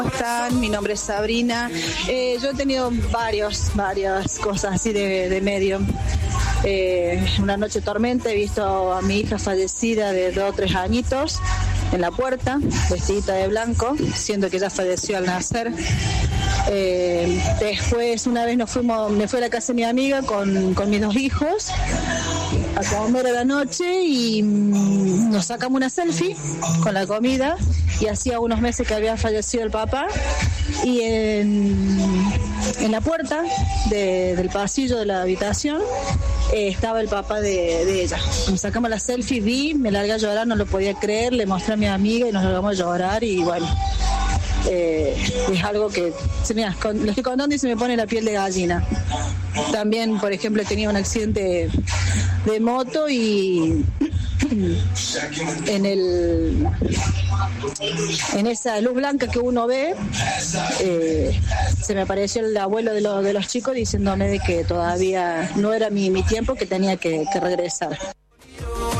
¿Cómo están? Mi nombre es Sabrina. Yo he tenido varias cosas así de medio. Una noche de tormenta he visto a mi hija fallecida de 2 o 3 añitos en la puerta, vestidita de blanco, siendo que ella falleció al nacer. Después una vez me fui a la casa de mi amiga con mis 2 hijos a comer a la noche y nos sacamos una selfie con la comida, y hacía unos meses que había fallecido el papá, y en la puerta del pasillo de la habitación estaba el papá de ella. Nos sacamos la selfie, me largué a llorar, no lo podía creer, le mostré a mi amiga y nos largamos a llorar, y bueno, es algo que lo estoy contando y se me pone la piel de gallina. También, por ejemplo, he tenido un accidente de moto y en esa luz blanca que uno ve, se me apareció el abuelo de los chicos diciéndome de que todavía no era mi tiempo, que tenía que regresar.